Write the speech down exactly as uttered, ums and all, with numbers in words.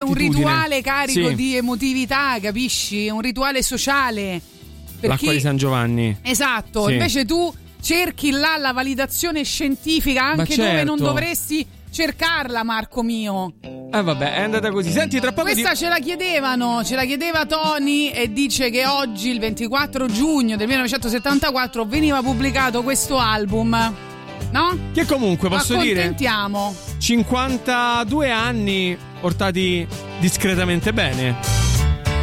un rituale carico sì. di emotività, capisci? Un rituale sociale. Per L'acqua chi... di San Giovanni. Esatto, sì. invece tu cerchi là la validazione scientifica anche Ma dove certo. non dovresti cercarla, Marco mio. Eh vabbè, è andata così. Senti, tra poco Questa di... ce la chiedevano, ce la chiedeva Tony e dice che oggi, il ventiquattro giugno del millenovecentosettantaquattro, veniva pubblicato questo album, no? Che comunque posso dire accontentiamo. cinquantadue anni portati discretamente bene.